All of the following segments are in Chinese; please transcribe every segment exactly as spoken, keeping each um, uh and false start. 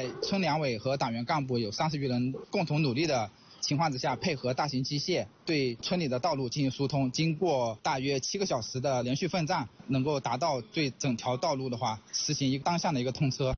在村两委和党员干部有三十余人共同努力的情况之下，配合大型机械对村里的道路进行疏通，经过大约七个小时的连续奋战，能够达到对整条道路的话实行一个单向的一个通车。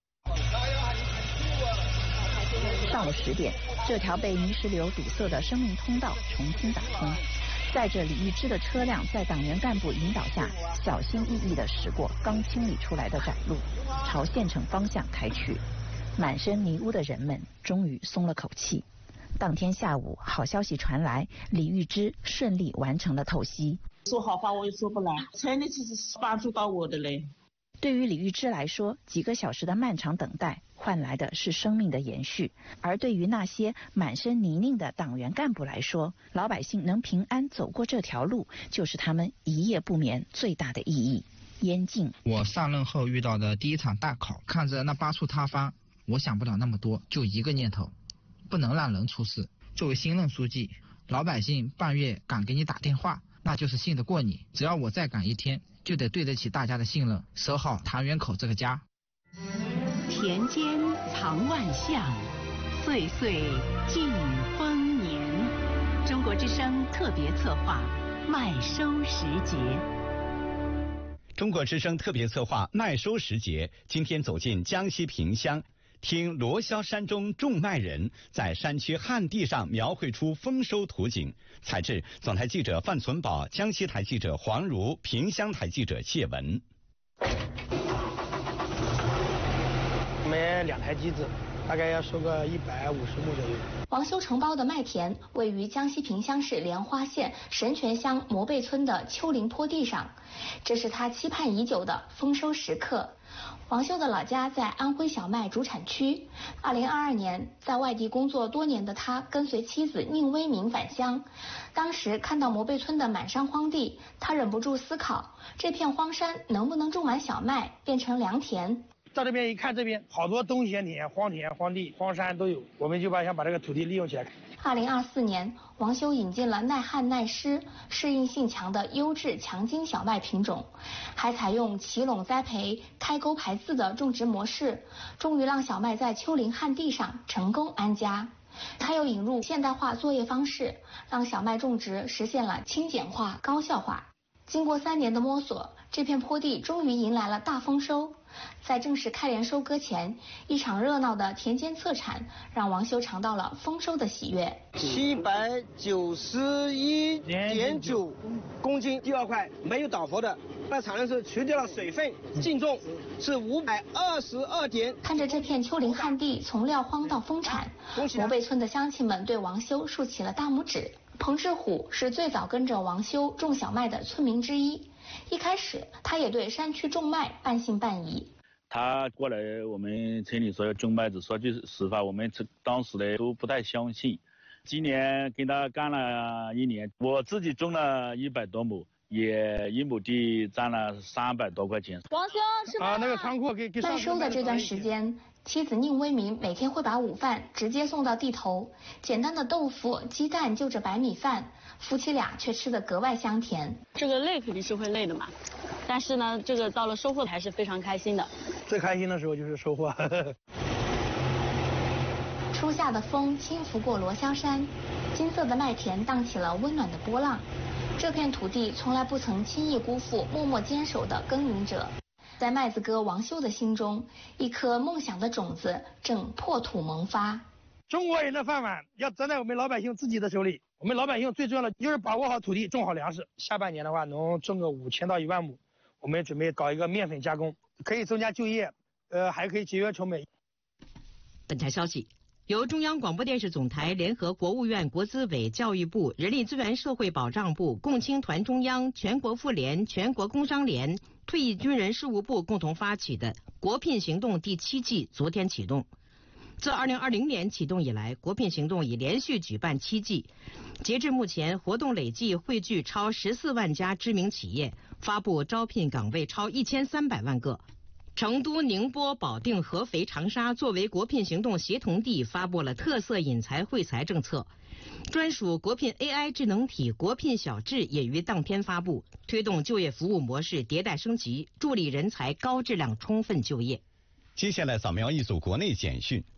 上午十点，这条被泥石流堵塞的生命通道重新打通，载着李玉芝的车辆在党员干部引导下，小心翼翼地驶过刚清理出来的窄路，朝县城方向开去。满身泥污的人们终于松了口气。当天下午，好消息传来，李玉芝顺利完成了透析。 说好话我也说不来，真的是帮助到我的嘞。 对于李玉芝来说，几个小时的漫长等待换来的是生命的延续，而对于那些满身泥泞的党员干部来说，老百姓能平安走过这条路，就是他们一夜不眠最大的意义。燕静， 我上任后遇到的第一场大考，看着那八处塌方，我想不了那么多，就一个念头，不能让人出事。作为新任书记，老百姓半夜敢给你打电话，那就是信得过你。只要我再赶一天，就得对得起大家的信任，守好谭园口这个家。 田间藏万象，岁岁尽丰年。中国之声特别策划麦收时节。 中国之声特别策划麦收时节，今天走进江西萍乡，听罗霄山中种麦人在山区旱地上描绘出丰收图景。采制总台记者范存宝，江西台记者黄如，萍乡台记者谢文。 我们两台机子，大概要收个一百五十亩左右。 王修承包的麦田位于江西萍乡市莲花县神泉乡摩背村的丘陵坡地上，这是他期盼已久的丰收时刻。王修的老家在安徽小麦主产区。二零二二年，在外地工作多年的他跟随妻子宁威明返乡，当时看到摩背村的满山荒地，他忍不住思考，这片荒山能不能种满小麦，变成良田？ 到这边一看，这边好多冬闲田、荒田、荒地、荒山都有，我们就把想把这个土地利用起来。 二零二四年，王修引进了耐旱耐湿、适应性强的优质强筋小麦品种，还采用齐垄栽培、开沟排字的种植模式，终于让小麦在丘陵旱地上成功安家。他又引入现代化作业方式，让小麦种植实现了轻简化、高效化。经过三年的摸索，这片坡地终于迎来了大丰收。在正式开镰收割前，一场热闹的田间测产让王修尝到了丰收的喜悦。 七百九十一点九公斤，第二块没有倒伏的，那产量是除掉了水分，净重是五百二十二点。 看着这片丘陵旱地从撂荒到丰产，摩背村的乡亲们对王修竖起了大拇指。彭志虎是最早跟着王修种小麦的村民之一。一开始，他也对山区种麦半信半疑。 他过来我们村里说要种麦子，说句实话，我们当时呢都不太相信。今年跟他干了一年，我自己种了一百多亩，也一亩地赚了三百多块钱。 王修是啊，那个仓库给给麦收的这段时间，妻子宁威明每天会把午饭直接送到地头，简单的豆腐、鸡蛋就着白米饭，夫妻俩却吃得格外香甜。 这个累肯定是会累的嘛，但是呢，这个到了收获还是非常开心的。 最开心的时候就是收获。 初夏的风轻拂过罗霄山，金色的麦田荡起了温暖的波浪。这片土地从来不曾轻易辜负默默坚守的耕耘者。在麦子哥王修的心中，一颗梦想的种子正破土萌发。 中国人的饭碗要站在我们老百姓自己的手里，我们老百姓最重要的就是把握好土地，种好粮食。下半年的话，能种个五千到一万亩。我们准备搞一个面粉加工，可以增加就业，呃，还可以节约成本。 本台消息，由中央广播电视总台联合国务院国资委、教育部、人力资源社会保障部、共青团中央、全国妇联、全国工商联、退役军人事务部共同发起的国聘行动第七季昨天启动。自二零二零年启动以来，国聘行动已连续举办七季，截至目前，活动累计汇聚超十四万家知名企业，发布招聘岗位超一千三百万个。成都、宁波、保定、合肥、长沙作为国聘行动协同地，发布了特色引才惠才政策。专属国聘 A I 智能体国聘小智也于当天发布，推动就业服务模式迭代升级，助力人才高质量充分就业。 接下来扫描一组国内简讯。